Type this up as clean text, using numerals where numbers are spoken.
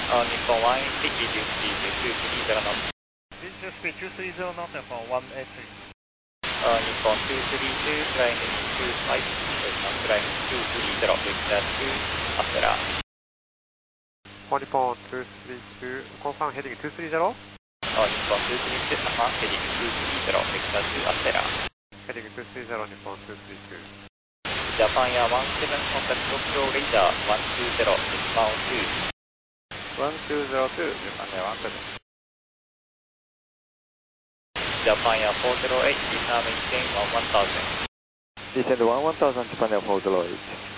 日本180 230 knots. Visual speed 230 knots and from 183. 日本232 flying 25, flying 230, vector 2, Astera. All Nippon 232, confirm heading 230. 日本232, affirm heading 230, vector 2, Astera. Heading 230, Nippon 232. Japan Air 17 contact Tokyo radar 120, inbound 2. 1202, Japan Air 17. Japan Air 408, descend maintain 1000. Descend 1000, Japan Air 408.